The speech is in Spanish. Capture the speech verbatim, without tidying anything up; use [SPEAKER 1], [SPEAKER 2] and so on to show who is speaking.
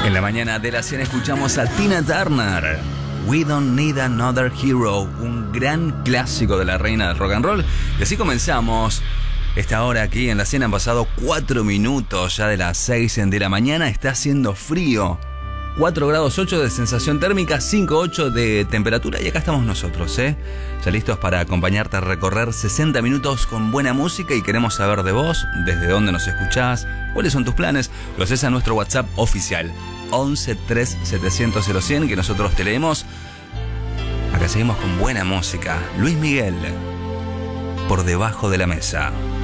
[SPEAKER 1] En la mañana de la cena escuchamos a Tina Turner, We Don't Need Another Hero, un gran clásico de la reina del rock and roll. Y así comenzamos esta hora aquí en la cena. Han pasado cuatro minutos ya de las seis de la mañana. Está haciendo frío, cuatro grados ocho de sensación térmica, cinco punto ocho de temperatura. Y acá estamos nosotros, ¿eh? Ya listos para acompañarte a recorrer sesenta minutos con buena música. Y queremos saber de vos, desde dónde nos escuchás, cuáles son tus planes. Lo haces a nuestro WhatsApp oficial once tres setecientos cero cien, que nosotros te leemos. Acá seguimos con buena música. Luis Miguel, Por Debajo de la Mesa.